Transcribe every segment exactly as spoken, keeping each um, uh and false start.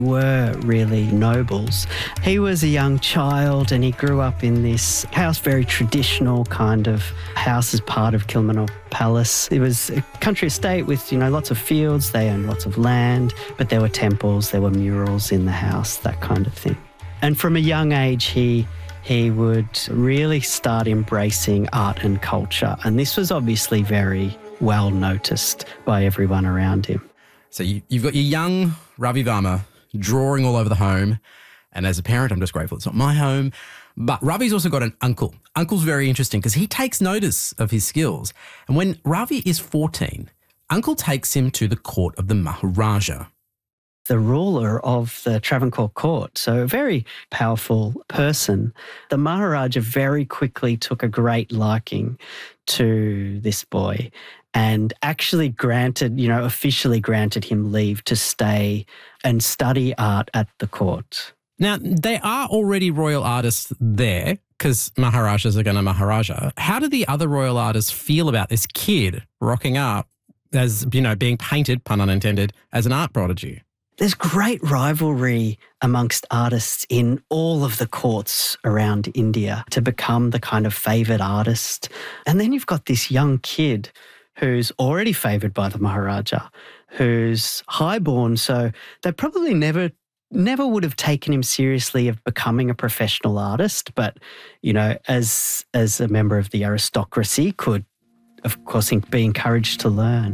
were really nobles. He was a young child and he grew up in this house, very traditional kind of house as part of Kilmarnock Palace. It was a country estate with, you know, lots of fields. They owned lots of land, but there were temples, there were murals in the house, that kind of thing. And from a young age, he he would really start embracing art and culture. And this was obviously very well noticed by everyone around him. So you, you've got your young Ravi Varma drawing all over the home. And as a parent, I'm just grateful it's not my home. But Ravi's also got an uncle. Uncle's very interesting because he takes notice of his skills. And when Ravi is fourteen, Uncle takes him to the court of the Maharaja. The ruler of the Travancore court, so a very powerful person. The Maharaja very quickly took a great liking to this boy and actually granted, you know, officially granted him leave to stay and study art at the court. Now, there are already royal artists there because Maharajas are going to Maharaja. How do the other royal artists feel about this kid rocking up as, you know, being painted, pun unintended, as an art prodigy? There's great rivalry amongst artists in all of the courts around India to become the kind of favoured artist. And then you've got this young kid who's already favoured by the Maharaja, who's highborn, so they probably never never would have taken him seriously of becoming a professional artist, but, you know, as as a member of the aristocracy could, of course, be encouraged to learn.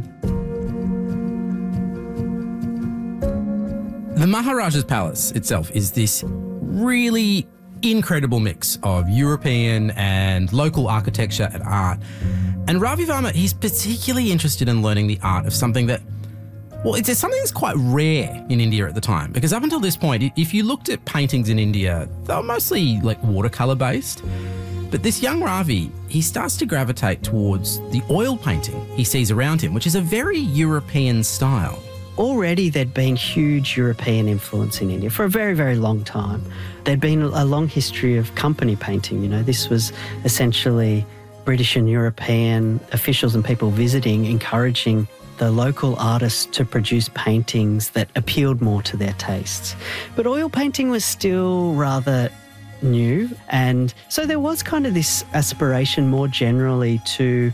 The Maharaja's palace itself is this really incredible mix of European and local architecture and art. And Ravi Varma, he's particularly interested in learning the art of something that, well, it's something that's quite rare in India at the time. Because up until this point, if you looked at paintings in India, they were mostly like watercolour based. But this young Ravi, he starts to gravitate towards the oil painting he sees around him, which is a very European style. Already there'd been huge European influence in India for a very, very long time. There'd been a long history of company painting. You know, this was essentially British and European officials and people visiting, encouraging the local artists to produce paintings that appealed more to their tastes. But oil painting was still rather new, and so there was kind of this aspiration more generally to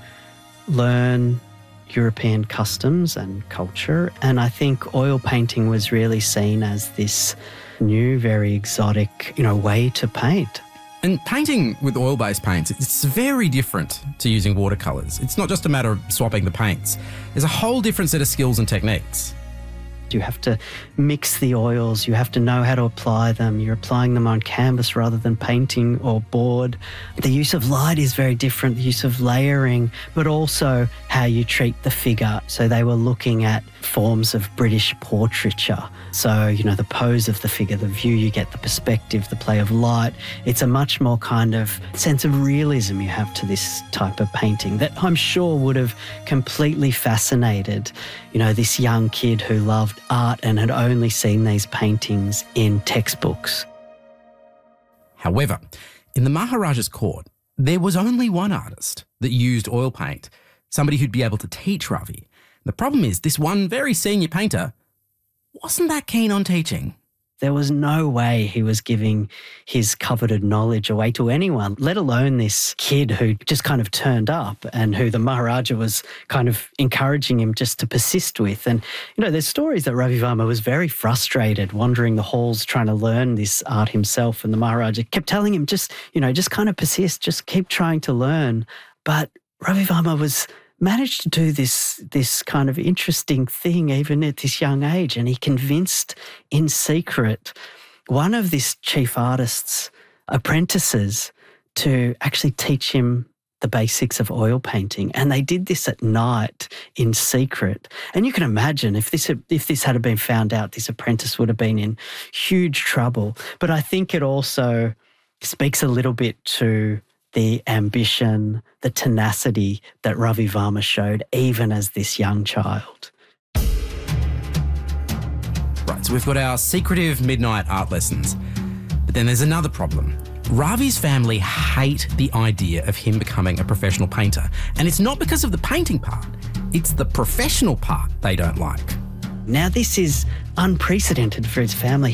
learn European customs and culture, and I think oil painting was really seen as this new, very exotic, you know, way to paint. And painting with oil-based paints, it's very different to using watercolours. It's not just a matter of swapping the paints. There's a whole different set of skills and techniques. You have to mix the oils, you have to know how to apply them. You're applying them on canvas rather than painting or board. The use of light is very different, the use of layering, but also how you treat the figure. So they were looking at forms of British portraiture. So, you know, the pose of the figure, the view you get, the perspective, the play of light. It's a much more kind of sense of realism you have to this type of painting that I'm sure would have completely fascinated, you know, this young kid who loved art and had only seen these paintings in textbooks. However, in the Maharaja's court, there was only one artist that used oil paint, somebody who'd be able to teach Ravi. The problem is this one very senior painter wasn't that keen on teaching. There was no way he was giving his coveted knowledge away to anyone, let alone this kid who just kind of turned up and who the Maharaja was kind of encouraging him just to persist with. And, you know, there's stories that Ravi Varma was very frustrated wandering the halls trying to learn this art himself, and the Maharaja kept telling him, just, you know, just kind of persist, just keep trying to learn. But Ravi Varma was managed to do this this kind of interesting thing even at this young age, and he convinced in secret one of this chief artist's apprentices to actually teach him the basics of oil painting, and they did this at night in secret. And you can imagine if this had, if this had been found out, this apprentice would have been in huge trouble. But I think it also speaks a little bit to the ambition, the tenacity that Ravi Varma showed even as this young child. Right, so we've got our secretive midnight art lessons. But then there's another problem. Ravi's family hate the idea of him becoming a professional painter. And it's not because of the painting part, it's the professional part they don't like. Now, this is unprecedented for his family.